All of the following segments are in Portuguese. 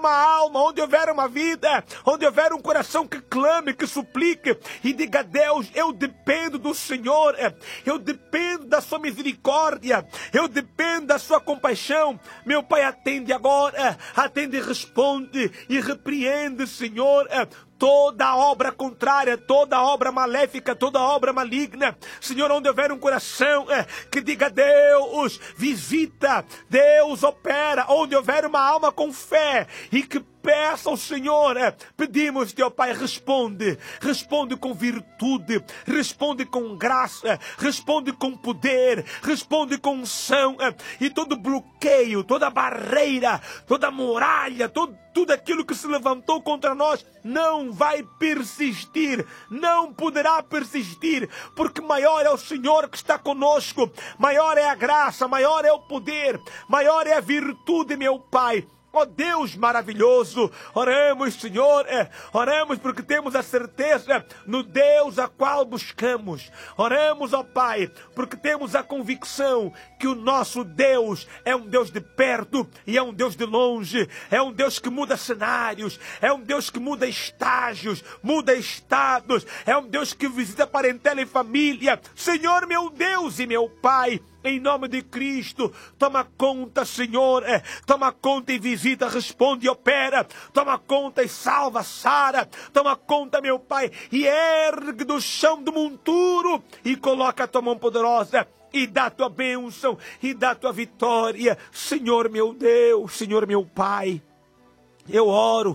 uma alma, onde houver uma vida, onde houver um coração que clame, que suplique e diga: Deus, eu dependo do Senhor, eu dependo da sua misericórdia, eu dependo da sua compaixão. Meu Pai, atende agora, atende e responde e repreende, Senhor, toda obra contrária, toda obra maléfica, toda obra maligna. Senhor, onde houver um coração que diga: Deus, visita, Deus opera, onde houver uma alma com fé e que peça ao Senhor, pedimos-te, ó Pai, responde com virtude, responde com graça, responde com poder, responde com unção, e todo bloqueio, toda barreira, toda muralha, tudo aquilo que se levantou contra nós não vai persistir, não poderá persistir, porque maior é o Senhor que está conosco, maior é a graça, maior é o poder, maior é a virtude, meu Pai. Ó Deus maravilhoso, oramos, Senhor, oramos porque temos a certeza no Deus a qual buscamos. Oramos, ó Pai, porque temos a convicção que o nosso Deus é um Deus de perto e é um Deus de longe, é um Deus que muda cenários, é um Deus que muda estágios, muda estados, é um Deus que visita parentela e família. Senhor, meu Deus e meu Pai, em nome de Cristo, toma conta, Senhor, toma conta e visita, responde e opera, toma conta e salva, sara, toma conta, meu Pai, e ergue do chão do monturo e coloca a tua mão poderosa e dá a tua bênção e dá a tua vitória, Senhor meu Deus, Senhor meu Pai. Eu oro,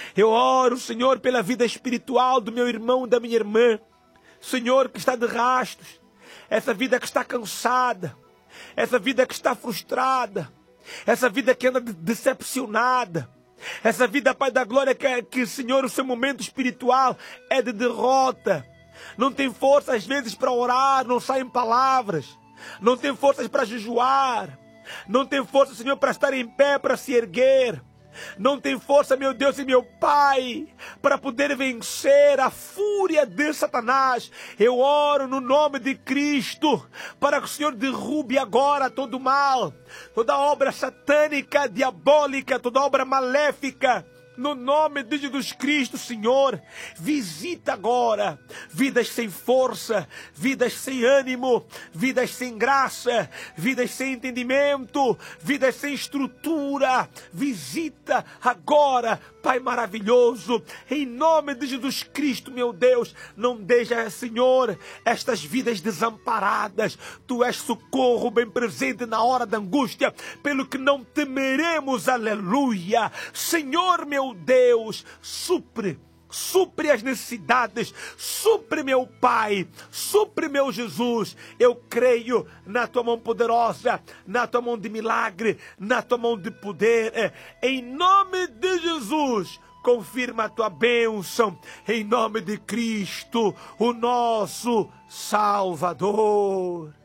Senhor, pela vida espiritual do meu irmão e da minha irmã, Senhor, que está de rastos, essa vida que está cansada, essa vida que está frustrada, essa vida que anda decepcionada, essa vida, Pai da glória, que Senhor, o seu momento espiritual é de derrota, não tem força às vezes para orar, não saem palavras, não tem forças para jejuar, não tem força, Senhor, para estar em pé, para se erguer, não tem força, meu Deus e meu Pai, para poder vencer a fúria de Satanás. Eu oro no nome de Cristo, para que o Senhor derrube agora todo o mal, toda obra satânica, diabólica, toda obra maléfica. No nome de Jesus Cristo, Senhor, visita agora vidas sem força, vidas sem ânimo, vidas sem graça, vidas sem entendimento, vidas sem estrutura. Visita agora, Pai maravilhoso, em nome de Jesus Cristo, meu Deus. Não deixa, Senhor, estas vidas desamparadas. Tu és socorro bem presente na hora da angústia, pelo que não temeremos, aleluia. Senhor, meu Deus, supre as necessidades, supre, meu Pai, supre, meu Jesus. Eu creio na tua mão poderosa, na tua mão de milagre, na tua mão de poder, em nome de Jesus. Confirma a tua bênção, em nome de Cristo, o nosso Salvador.